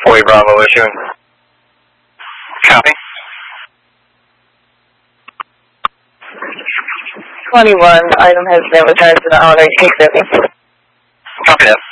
4 Bravo issuing. Copy. 21, item has been returned to the owner. Take service. Copy that.